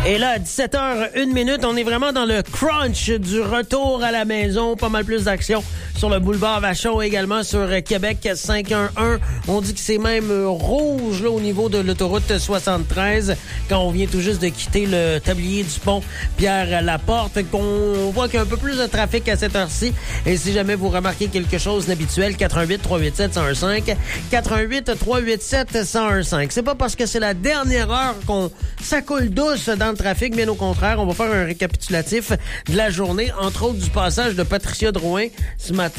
Et là, à 17h01, on est vraiment dans le crunch du retour à la maison. Pas mal plus d'action sur le boulevard Vachon, également sur Québec 511. On dit que c'est même rouge là, au niveau de l'autoroute 73 quand on vient tout juste de quitter le tablier du pont Pierre-Laporte. On voit qu'il y a un peu plus de trafic à cette heure-ci. Et si jamais vous remarquez quelque chose d'habituel, 88-387-1015, 88-387-1015. C'est pas parce que c'est la dernière heure qu'on s'accoule douce dans le trafic, bien au contraire. On va faire un récapitulatif de la journée, entre autres du passage de Patricia Drouin ce matin.